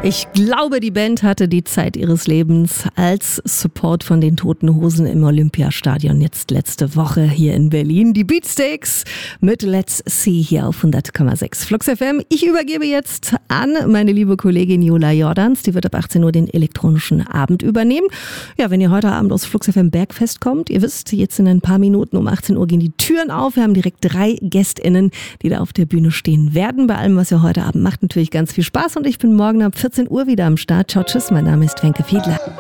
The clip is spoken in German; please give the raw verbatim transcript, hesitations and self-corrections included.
Ich glaube, die Band hatte die Zeit ihres Lebens als Support von den Toten Hosen im Olympiastadion jetzt letzte Woche hier in Berlin. Die Beatsteaks mit Let's See hier auf hundert Komma sechs Flux F M. Ich übergebe jetzt an meine liebe Kollegin Jola Jordans. Die wird ab achtzehn Uhr den elektronischen Abend übernehmen. Ja, wenn ihr heute Abend aus Flux F M Bergfest kommt, ihr wisst, jetzt in ein paar Minuten um achtzehn Uhr gehen die Türen auf. Wir haben direkt drei GästInnen, die da auf der Bühne stehen werden. Bei allem, was ihr heute Abend macht, natürlich ganz viel Spaß und ich bin morgen ab vierzehn Uhr wieder am Start. Ciao, tschüss, mein Name ist Wenke Fiedler.